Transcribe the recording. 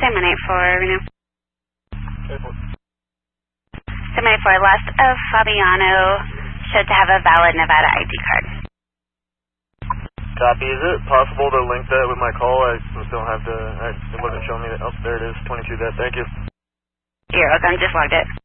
784, Reno. 784, last of Fabiano, showed to have a valid Nevada ID card. Copy. Is it possible to link that with my call? I don't have the, it wasn't showing me that. Oh, there it is, 22 that. Thank you. You're welcome, just logged it.